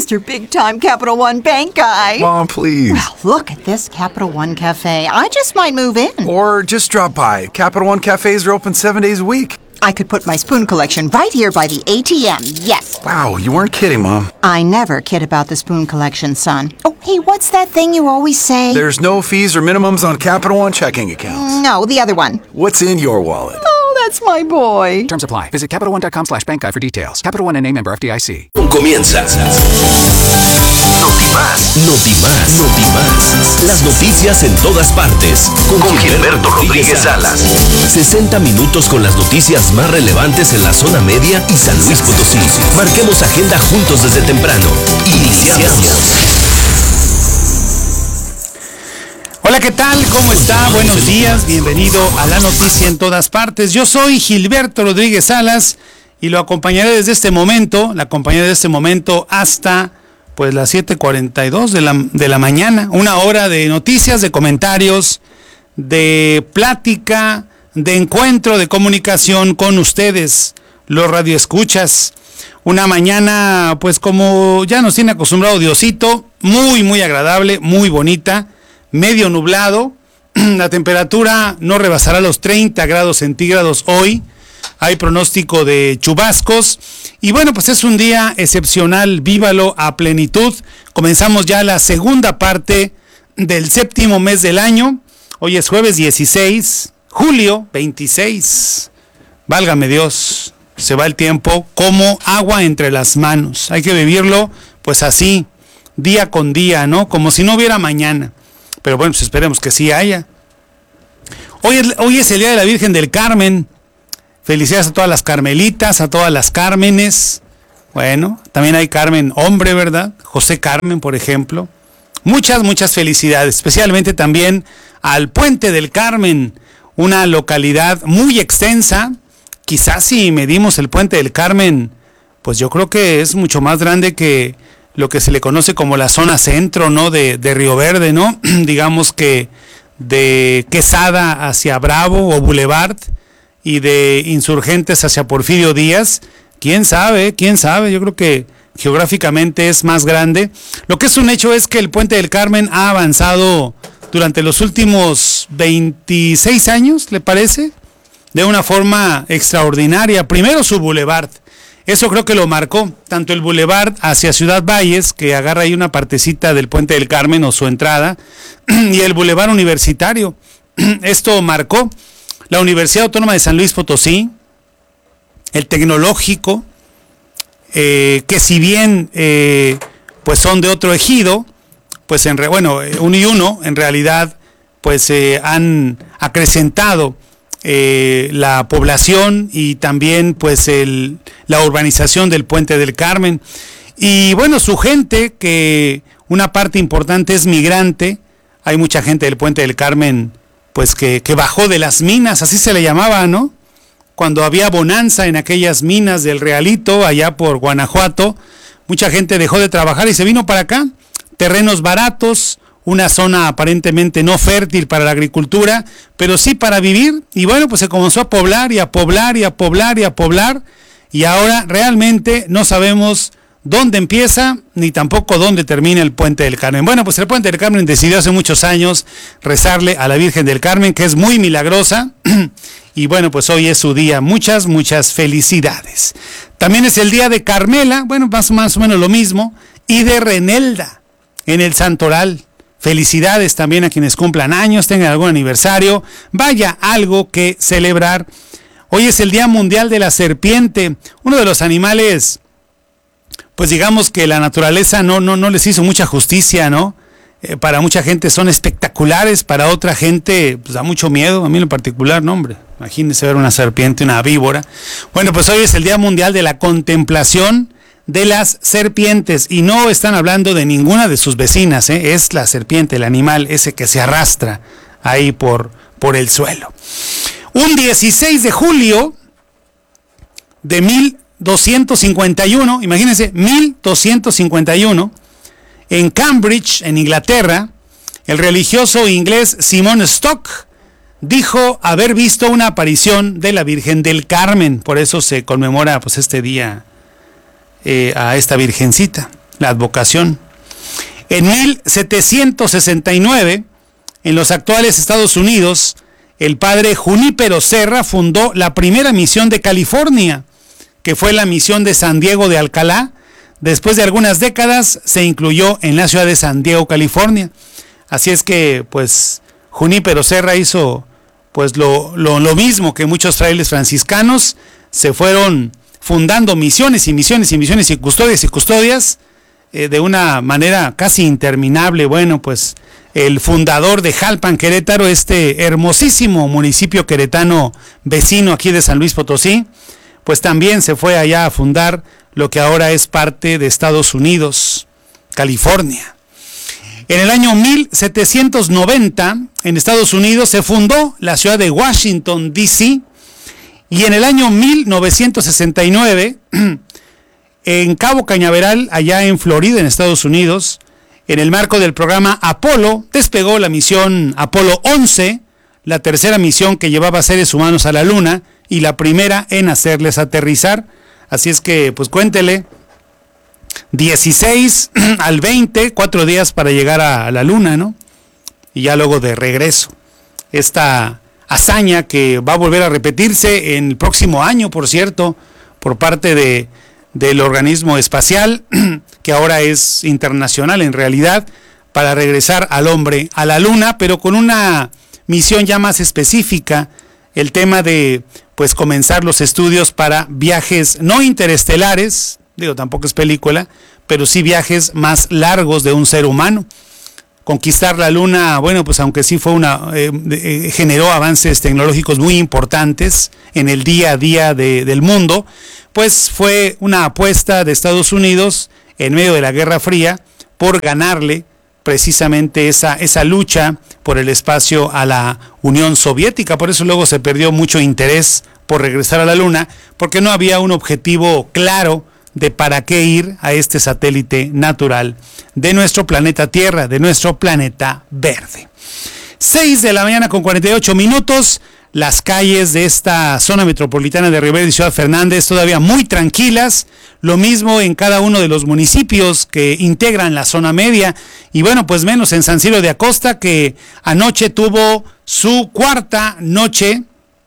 Mr. Big Time Capital One Bank guy. Mom, please. Well, look at this Capital One Cafe. I just might move in. Or just drop by. Capital One cafes are open 7 days a week. I could put my spoon collection right here by the ATM, yes. Wow, you weren't kidding, Mom. I never kid about the spoon collection, son. Oh, hey, what's that thing you always say? There's no fees or minimums on Capital One checking accounts. No, the other one. What's in your wallet? Oh, that's my boy. Terms apply. Visit CapitalOne.com/bank guide for details. Capital One N.A. member FDIC. Comienza Notimás. Las noticias en todas partes. Con Gilberto Rodríguez Salas. 60 minutos con las noticias más relevantes en la zona media y San Luis Potosí. Marquemos agenda juntos desde temprano. Iniciamos. Hola, ¿qué tal? ¿Cómo está? Buenos días. Bienvenido a la noticia en todas partes. Yo soy Gilberto Rodríguez Salas y lo acompañaré desde este momento. La acompañaré desde este momento hasta pues las 7:42 de la mañana. Una hora de noticias, de comentarios, de plática, de encuentro, de comunicación con ustedes, los radioescuchas. Una mañana, pues como ya nos tiene acostumbrado Diosito, muy, muy agradable, muy bonita, medio nublado. La temperatura no rebasará los 30 grados centígrados hoy. Hay pronóstico de chubascos. Y bueno, pues es un día excepcional, vívalo a plenitud. Comenzamos ya la segunda parte del séptimo mes del año. Hoy es jueves 16, julio 26. Válgame Dios, se va el tiempo como agua entre las manos. Hay que vivirlo pues así, día con día, ¿no? Como si no hubiera mañana. Pero bueno, pues esperemos que sí haya. Hoy es el Día de la Virgen del Carmen. Felicidades a todas las Carmelitas, a todas las Cármenes. Bueno, también hay Carmen hombre, ¿verdad? José Carmen, por ejemplo. Muchas, muchas felicidades. Especialmente también al Puente del Carmen, una localidad muy extensa. Quizás si medimos el Puente del Carmen, pues yo creo que es mucho más grande que lo que se le conoce como la zona centro, ¿no? De Río Verde, ¿no? Digamos que de Quesada hacia Bravo o Boulevard, y de Insurgentes hacia Porfirio Díaz. ¿Quién sabe? Yo creo que geográficamente es más grande. Lo que es un hecho es que el Puente del Carmen ha avanzado durante los últimos 26 años, ¿le parece? De una forma extraordinaria. Primero su Boulevard. Eso creo que lo marcó. Tanto el Boulevard hacia Ciudad Valles, que agarra ahí una partecita del Puente del Carmen o su entrada, y el Boulevard Universitario. Esto marcó la Universidad Autónoma de San Luis Potosí, el Tecnológico, que si bien pues son de otro ejido, pues uno y uno en realidad pues han acrecentado la población y también pues la urbanización del Puente del Carmen. Y bueno, su gente, que una parte importante es migrante. Hay mucha gente del Puente del Carmen pues que bajó de las minas, así se le llamaba, ¿no? Cuando había bonanza en aquellas minas del Realito, allá por Guanajuato, mucha gente dejó de trabajar y se vino para acá. Terrenos baratos, una zona aparentemente no fértil para la agricultura, pero sí para vivir. Y bueno, pues se comenzó a poblar y a poblar y a poblar y a poblar. Y ahora realmente no sabemos dónde empieza ni tampoco dónde termina el Puente del Carmen. Bueno, pues el Puente del Carmen decidió hace muchos años rezarle a la Virgen del Carmen, que es muy milagrosa. Y bueno, pues hoy es su día. Muchas, muchas felicidades. También es el día de Carmela, bueno, más o menos lo mismo, y de Renelda en el Santoral. Felicidades también a quienes cumplan años, tengan algún aniversario. Vaya, algo que celebrar. Hoy es el Día Mundial de la Serpiente, uno de los animales, pues digamos que la naturaleza no les hizo mucha justicia, ¿no? Para mucha gente son espectaculares, para otra gente pues da mucho miedo. A mí en lo particular, no, hombre, imagínense ver una serpiente, una víbora. Bueno, pues hoy es el Día Mundial de la Contemplación de las Serpientes, y no están hablando de ninguna de sus vecinas, es la serpiente, el animal ese que se arrastra ahí por el suelo. Un 16 de julio de 1251, imagínense, 1251, en Cambridge, en Inglaterra, el religioso inglés Simon Stock dijo haber visto una aparición de la Virgen del Carmen. Por eso se conmemora pues este día a esta virgencita. la advocación. En 1769, en los actuales Estados Unidos, el padre Junípero Serra fundó la primera misión de California, que fue la misión de San Diego de Alcalá. Después de algunas décadas se incluyó en la ciudad de San Diego, California. Así es que, pues, Junípero Serra hizo pues lo mismo que muchos frailes franciscanos. Se fueron fundando misiones y misiones y misiones y custodias de una manera casi interminable. Bueno, pues el fundador de Jalpan, Querétaro, este hermosísimo municipio queretano vecino aquí de San Luis Potosí, pues también se fue allá a fundar lo que ahora es parte de Estados Unidos, California. En el año 1790, en Estados Unidos, se fundó la ciudad de Washington, D.C., y en el año 1969, en Cabo Cañaveral, allá en Florida, en Estados Unidos, en el marco del programa Apolo, despegó la misión Apolo 11, la tercera misión que llevaba seres humanos a la Luna y la primera en hacerles aterrizar. Así es que, pues cuéntele, 16 al 20, 4 días para llegar a la Luna, ¿no? Y ya luego de regreso. Esta hazaña que va a volver a repetirse en el próximo año, por cierto, por parte del organismo espacial, que ahora es internacional en realidad, para regresar al hombre a la Luna, pero con una misión ya más específica, el tema de pues comenzar los estudios para viajes no interestelares, digo, tampoco es película, pero sí viajes más largos de un ser humano. Conquistar la Luna, bueno, pues aunque sí fue generó avances tecnológicos muy importantes en el día a día del mundo, pues fue una apuesta de Estados Unidos en medio de la Guerra Fría por ganarle precisamente esa lucha por el espacio a la Unión Soviética. Por eso luego se perdió mucho interés por regresar a la Luna, porque no había un objetivo claro de para qué ir a este satélite natural de nuestro planeta Tierra, de nuestro planeta verde. 6 de la mañana con 48 minutos. Las calles de esta zona metropolitana de Rivera y Ciudad Fernández todavía muy tranquilas. Lo mismo en cada uno de los municipios que integran la zona media. Y bueno, pues menos en San Cirilo de Acosta, que anoche tuvo su cuarta noche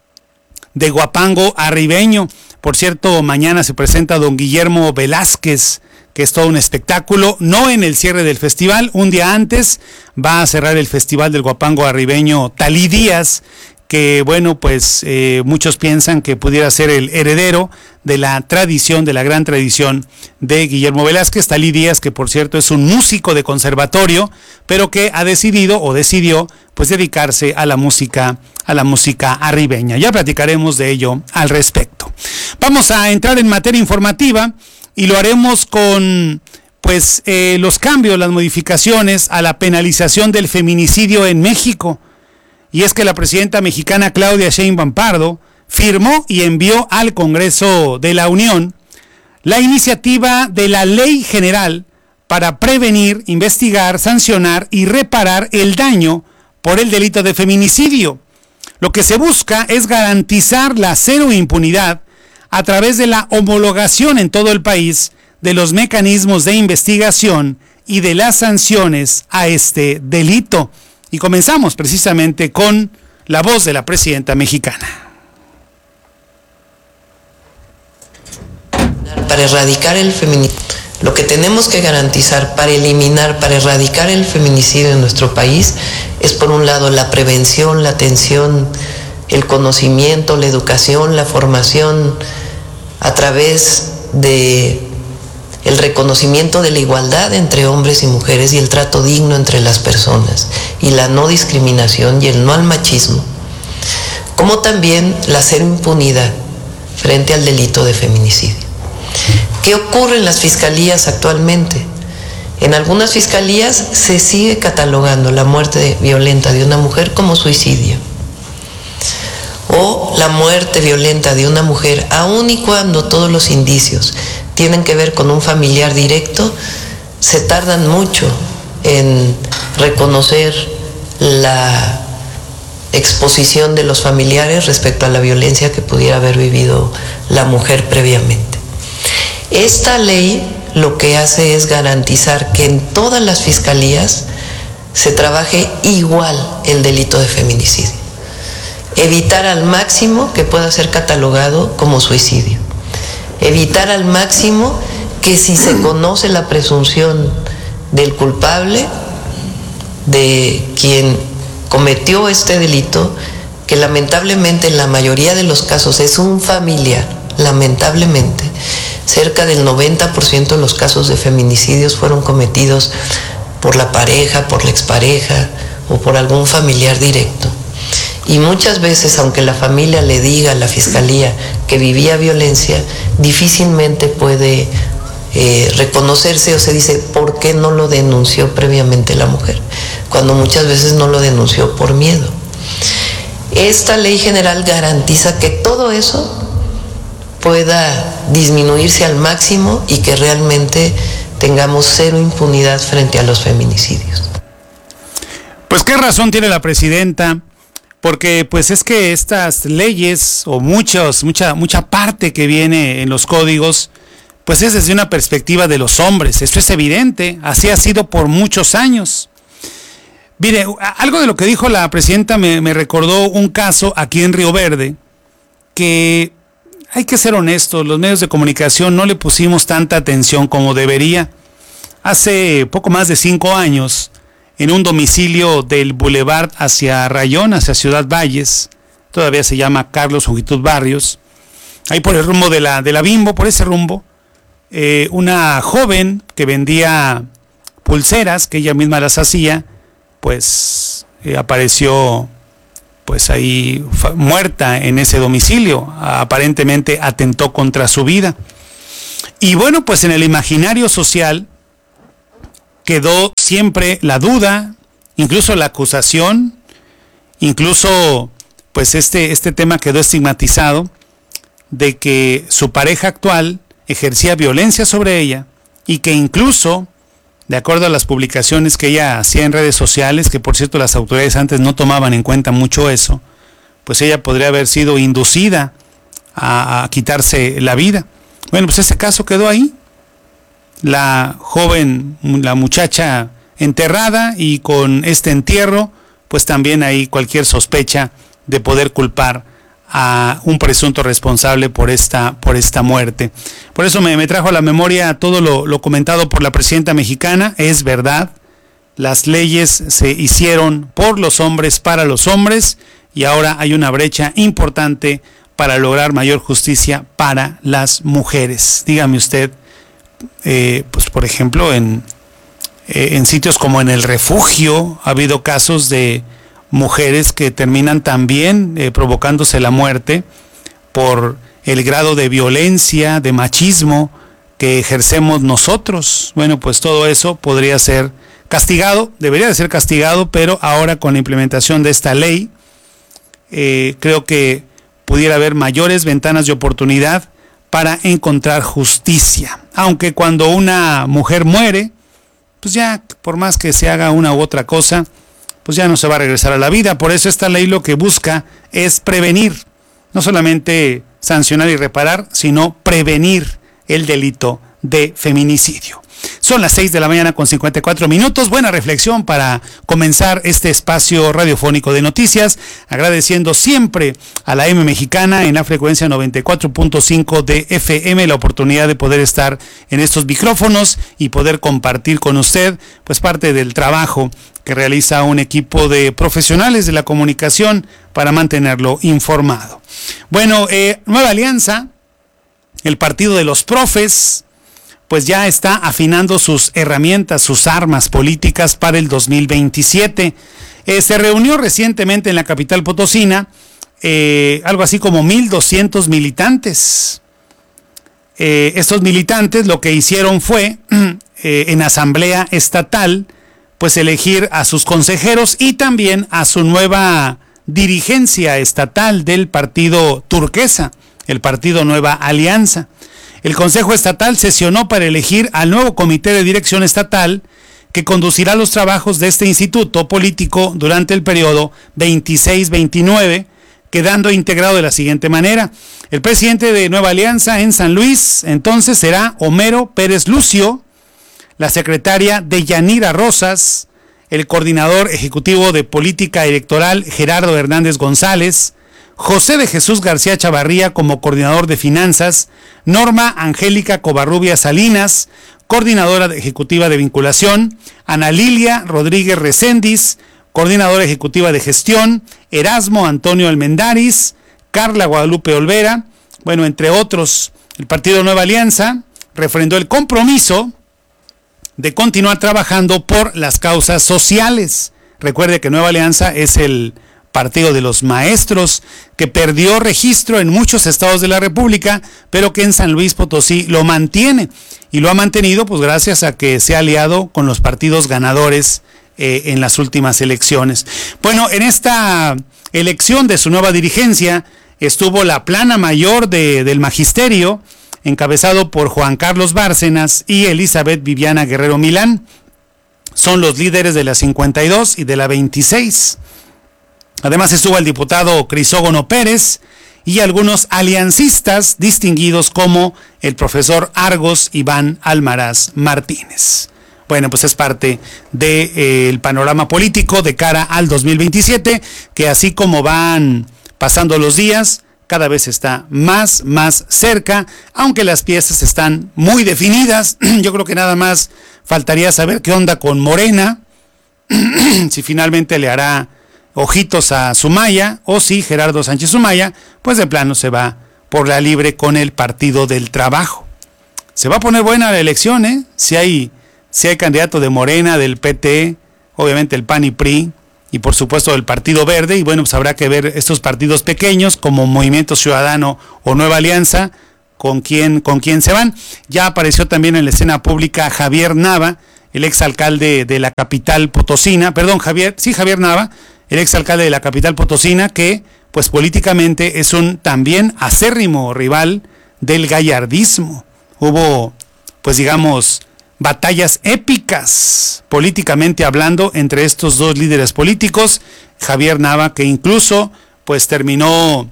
de guapango arribeño. Por cierto, mañana se presenta don Guillermo Velázquez, que es todo un espectáculo, no en el cierre del festival. Un día antes va a cerrar el Festival del Guapango Arribeño Talí Díaz, que bueno, pues muchos piensan que pudiera ser el heredero de la tradición, de la gran tradición de Guillermo Velázquez. Talí Díaz, que por cierto es un músico de conservatorio, pero que ha decidió pues dedicarse a la música arribeña. Ya platicaremos de ello al respecto. Vamos a entrar en materia informativa y lo haremos con pues los cambios, las modificaciones a la penalización del feminicidio en México. Y es que la presidenta mexicana Claudia Sheinbaum Pardo firmó y envió al Congreso de la Unión la iniciativa de la Ley General para prevenir, investigar, sancionar y reparar el daño por el delito de feminicidio. Lo que se busca es garantizar la cero impunidad a través de la homologación en todo el país de los mecanismos de investigación y de las sanciones a este delito. Y comenzamos precisamente con la voz de la presidenta mexicana. Para erradicar el feminicidio, lo que tenemos que garantizar para eliminar, para erradicar el feminicidio en nuestro país es, por un lado, la prevención, la atención, el conocimiento, la educación, la formación a través de el reconocimiento de la igualdad entre hombres y mujeres y el trato digno entre las personas y la no discriminación y el no al machismo, como también la cero impunidad frente al delito de feminicidio. ¿Qué ocurre en las fiscalías actualmente? En algunas fiscalías se sigue catalogando la muerte violenta de una mujer como suicidio, o la muerte violenta de una mujer, aun y cuando todos los indicios tienen que ver con un familiar directo, se tardan mucho en reconocer la exposición de los familiares respecto a la violencia que pudiera haber vivido la mujer previamente. Esta ley lo que hace es garantizar que en todas las fiscalías se trabaje igual el delito de feminicidio. Evitar al máximo que pueda ser catalogado como suicidio. Evitar al máximo que si se conoce la presunción del culpable, de quien cometió este delito, que lamentablemente en la mayoría de los casos es un familiar, lamentablemente, cerca del 90% de los casos de feminicidios fueron cometidos por la pareja, por la expareja o por algún familiar directo. Y muchas veces, aunque la familia le diga a la fiscalía que vivía violencia, difícilmente puede reconocerse o se dice, ¿por qué no lo denunció previamente la mujer? Cuando muchas veces no lo denunció por miedo. Esta ley general garantiza que todo eso pueda disminuirse al máximo y que realmente tengamos cero impunidad frente a los feminicidios. Pues qué razón tiene la presidenta, porque pues es que estas leyes o mucha parte que viene en los códigos, pues es desde una perspectiva de los hombres. Esto es evidente, así ha sido por muchos años. Mire, algo de lo que dijo la presidenta me recordó un caso aquí en Río Verde, que hay que ser honestos, los medios de comunicación no le pusimos tanta atención como debería. Hace poco más de 5 años, en un domicilio del Boulevard hacia Rayón, hacia Ciudad Valles, todavía se llama Carlos Juventud Barrios, ahí por el rumbo de la Bimbo, por ese rumbo, una joven que vendía pulseras, que ella misma las hacía, pues apareció pues ahí muerta en ese domicilio, aparentemente atentó contra su vida. Y bueno, pues en el imaginario social quedó siempre la duda, incluso la acusación, incluso pues este tema quedó estigmatizado de que su pareja actual ejercía violencia sobre ella y que incluso, de acuerdo a las publicaciones que ella hacía en redes sociales, que por cierto las autoridades antes no tomaban en cuenta mucho eso, pues ella podría haber sido inducida a quitarse la vida. Bueno, pues ese caso quedó ahí. La joven, la muchacha enterrada, y con este entierro, pues también hay cualquier sospecha de poder culpar a un presunto responsable por esta muerte. Por eso me trajo a la memoria todo lo comentado por la presidenta mexicana. Es verdad, las leyes se hicieron por los hombres, para los hombres, y ahora hay una brecha importante para lograr mayor justicia para las mujeres. Dígame usted, pues por ejemplo, en sitios como en el Refugio ha habido casos de mujeres que terminan también provocándose la muerte por el grado de violencia, de machismo que ejercemos nosotros. Bueno, pues todo eso podría ser castigado, debería de ser castigado, pero ahora con la implementación de esta ley, creo que pudiera haber mayores ventanas de oportunidad para encontrar justicia. Aunque cuando una mujer muere, pues ya por más que se haga una u otra cosa, pues ya no se va a regresar a la vida. Por eso esta ley lo que busca es prevenir, no solamente sancionar y reparar, sino prevenir el delito de feminicidio. Son las 6:54 a.m. Buena reflexión para comenzar este espacio radiofónico de noticias, agradeciendo siempre a la M Mexicana en la frecuencia 94.5 de FM la oportunidad de poder estar en estos micrófonos y poder compartir con usted pues parte del trabajo que realiza un equipo de profesionales de la comunicación para mantenerlo informado. Bueno, Nueva Alianza, el partido de los profes, pues ya está afinando sus herramientas, sus armas políticas para el 2027. Se reunió recientemente en la capital potosina, algo así como 1,200 militantes. Estos militantes lo que hicieron fue, en asamblea estatal, pues elegir a sus consejeros y también a su nueva dirigencia estatal del partido turquesa, el partido Nueva Alianza. El Consejo Estatal sesionó para elegir al nuevo Comité de Dirección Estatal que conducirá los trabajos de este instituto político durante el periodo 26-29, quedando integrado de la siguiente manera. El presidente de Nueva Alianza en San Luis, entonces, será Homero Pérez Lucio, la secretaria Deyanira Rosas, el coordinador ejecutivo de política electoral Gerardo Hernández González, José de Jesús García Chavarría como coordinador de finanzas, Norma Angélica Covarrubias Salinas, coordinadora ejecutiva de vinculación, Ana Lilia Rodríguez Recendis, coordinadora ejecutiva de gestión, Erasmo Antonio Almendaris, Carla Guadalupe Olvera, bueno, entre otros. El Partido Nueva Alianza refrendó el compromiso de continuar trabajando por las causas sociales. Recuerde que Nueva Alianza es el partido de los maestros que perdió registro en muchos estados de la República, pero que en San Luis Potosí lo mantiene. Y lo ha mantenido pues gracias a que se ha aliado con los partidos ganadores en las últimas elecciones. Bueno, en esta elección de su nueva dirigencia estuvo la plana mayor del magisterio, encabezado por Juan Carlos Bárcenas y Elizabeth Viviana Guerrero Milán. Son los líderes de la 52 y de la 26. Además estuvo el diputado Crisógono Pérez y algunos aliancistas distinguidos como el profesor Argos Iván Almaraz Martínez. Bueno, pues es parte del panorama político de cara al 2027, que así como van pasando los días, cada vez está más cerca, aunque las piezas están muy definidas. Yo creo que nada más faltaría saber qué onda con Morena, si finalmente le hará ojitos a Sumaya, o si Gerardo Sánchez Sumaya, pues de plano se va por la libre con el Partido del Trabajo. Se va a poner buena la elección, ¿eh? Si hay candidato de Morena, del PT, obviamente el PAN y PRI, y por supuesto del Partido Verde, y bueno, pues habrá que ver estos partidos pequeños como Movimiento Ciudadano o Nueva Alianza, con quién se van. Ya apareció también en la escena pública Javier Nava, el exalcalde de la capital potosina, Javier Nava, el exalcalde de la capital potosina, que pues políticamente es un también acérrimo rival del gallardismo. Hubo, pues digamos, batallas épicas políticamente hablando entre estos dos líderes políticos. Javier Nava, que incluso pues terminó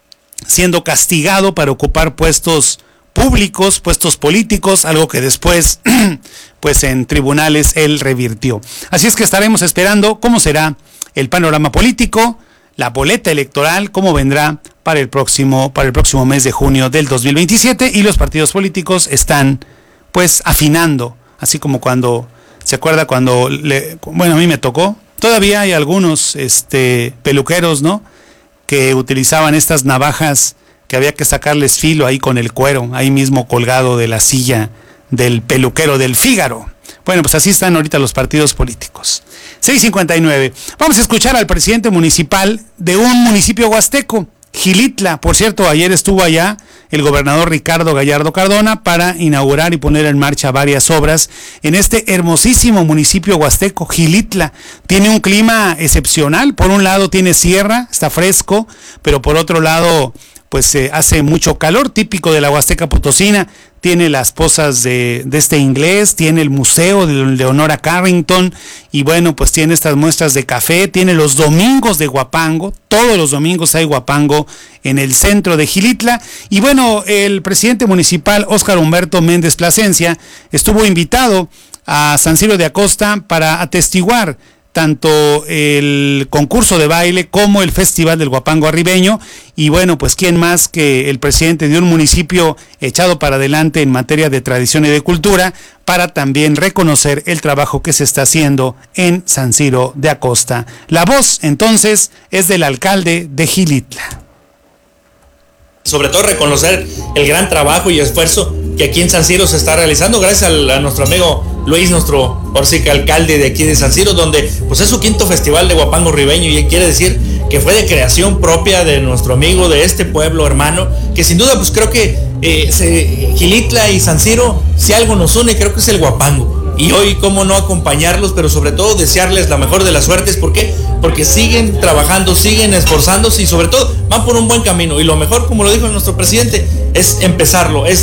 siendo castigado para ocupar puestos públicos, puestos políticos, algo que después pues en tribunales él revirtió. Así es que estaremos esperando cómo será el panorama político, la boleta electoral, cómo vendrá para el próximo mes de junio del 2027, y los partidos políticos están pues afinando, así como cuando, ¿se acuerda cuando a mí me tocó? Todavía hay algunos peluqueros, ¿no?, que utilizaban estas navajas que había que sacarles filo ahí con el cuero, ahí mismo colgado de la silla del peluquero del Fígaro. Bueno, pues así están ahorita los partidos políticos. 6:59. Vamos a escuchar al presidente municipal de un municipio huasteco, Xilitla. Por cierto, ayer estuvo allá el gobernador Ricardo Gallardo Cardona para inaugurar y poner en marcha varias obras en este hermosísimo municipio huasteco, Xilitla. Tiene un clima excepcional. Por un lado tiene sierra, está fresco, pero por otro lado pues hace mucho calor, típico de la Huasteca Potosina. Tiene las pozas de este inglés, tiene el museo de Leonora Carrington, y bueno, pues tiene estas muestras de café, tiene los domingos de guapango, todos los domingos hay guapango en el centro de Xilitla. Y bueno, el presidente municipal Óscar Humberto Méndez Plasencia estuvo invitado a San Ciro de Acosta para atestiguar tanto el concurso de baile como el Festival del Guapango Arribeño. Y bueno, pues quién más que el presidente de un municipio echado para adelante en materia de tradición y de cultura, para también reconocer el trabajo que se está haciendo en San Ciro de Acosta. La voz entonces es del alcalde de Xilitla. Sobre todo reconocer el gran trabajo y esfuerzo que aquí en San Ciro se está realizando, gracias a nuestro amigo Luis, nuestro alcalde de aquí de San Ciro, donde pues es su quinto festival de guapango ribeño, y quiere decir que fue de creación propia de nuestro amigo de este pueblo hermano, que sin duda pues creo que Xilitla y San Ciro, si algo nos une, creo que es el guapango. Y hoy, cómo no acompañarlos, pero sobre todo desearles la mejor de las suertes. ¿Por qué? Porque siguen trabajando, siguen esforzándose y sobre todo van por un buen camino. Y lo mejor, como lo dijo nuestro presidente, es empezarlo, es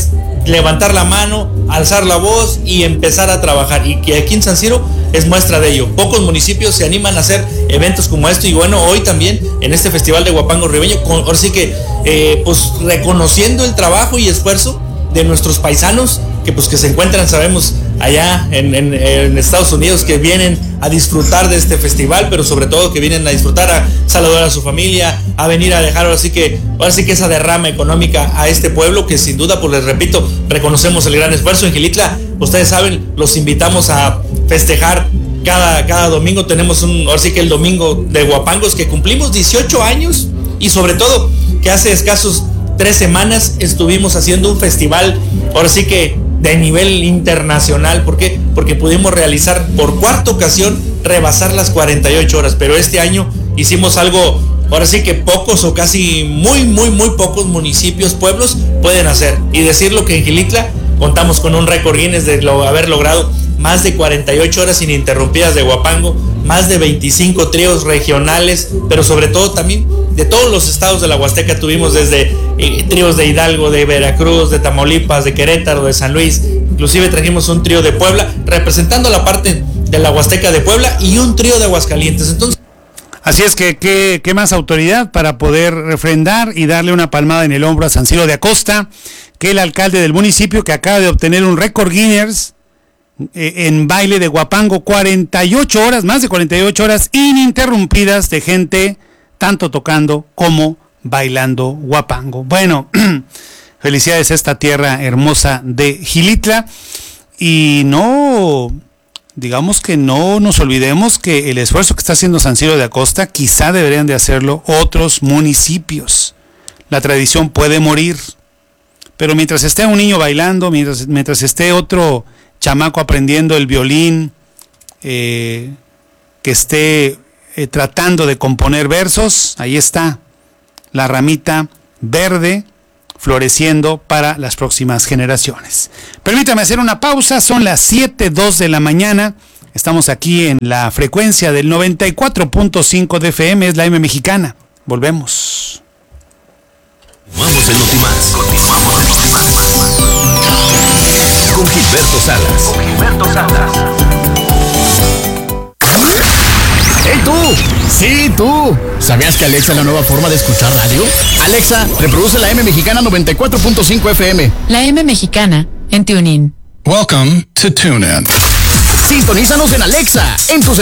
levantar la mano, alzar la voz y empezar a trabajar. Y que aquí en San Siro es muestra de ello. Pocos municipios se animan a hacer eventos como esto, y bueno, hoy también en este Festival de Huapango Ribeño, ahora sí que pues reconociendo el trabajo y esfuerzo de nuestros paisanos que se encuentran, sabemos, allá en Estados Unidos, que vienen a disfrutar de este festival, pero sobre todo que vienen a disfrutar, a saludar a su familia, a venir a dejar ahora sí que esa derrama económica a este pueblo, que sin duda, pues les repito, reconocemos el gran esfuerzo. En Gilitla, ustedes saben, los invitamos a festejar cada domingo. Tenemos ahora sí que el domingo de Huapangos, que cumplimos 18 años, y sobre todo que hace escasos 3 semanas estuvimos haciendo un festival, ahora sí que de nivel internacional. ¿Por qué? Porque pudimos realizar por cuarta ocasión, rebasar las 48 horas, pero este año hicimos algo, ahora sí que pocos o casi muy pocos municipios, pueblos pueden hacer, y decirlo que en Gilitla contamos con un récord Guinness de haber logrado más de 48 horas ininterrumpidas de Huapango, más de 25 tríos regionales, pero sobre todo también de todos los estados de la Huasteca. Tuvimos desde tríos de Hidalgo, de Veracruz, de Tamaulipas, de Querétaro, de San Luis, inclusive trajimos un trío de Puebla, representando la parte de la Huasteca de Puebla, y un trío de Aguascalientes. Entonces, así es que, ¿qué más autoridad para poder refrendar y darle una palmada en el hombro a San Siro de Acosta, que el alcalde del municipio, que acaba de obtener un récord Guinness en baile de Huapango, 48 horas, más de 48 horas ininterrumpidas de gente, tanto tocando como bailando Huapango. Bueno, felicidades a esta tierra hermosa de Gilitla, y digamos que no nos olvidemos que el esfuerzo que está haciendo San Siro de Acosta, quizá deberían de hacerlo otros municipios. La tradición puede morir, pero mientras esté un niño bailando, mientras esté otro chamaco aprendiendo el violín, que esté tratando de componer versos, ahí está la ramita verde floreciendo para las próximas generaciones. Permítame hacer una pausa, son las 7:02 de la mañana, estamos aquí en la frecuencia del 94.5 de FM, es la M Mexicana, volvemos. Vamos en Notimás. Con Gilberto Salas. ¡Hey tú! ¡Sí, tú! ¿Sabías que Alexa es la nueva forma de escuchar radio? Alexa, reproduce la M Mexicana 94.5 FM. La M Mexicana en TuneIn. Welcome to TuneIn. Sintonízanos en Alexa, en tus